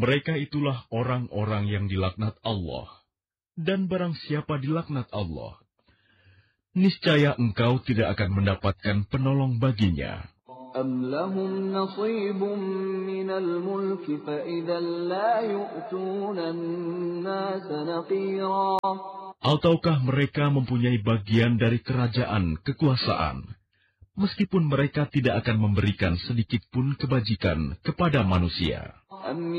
Mereka itulah orang-orang yang dilaknat Allah. Dan barang siapa dilaknat Allah, niscaya engkau tidak akan mendapatkan penolong baginya. أَمْ لَهُمْ نَصِيبٌ مِّنَ الْمُلْكِ فَإِذًا لَّا يُؤْتُونَ النَّاسَ نَقِيرًا. Ataukah mereka mempunyai bagian dari kerajaan kekuasaan, meskipun mereka tidak akan memberikan sedikit pun kebajikan kepada manusia.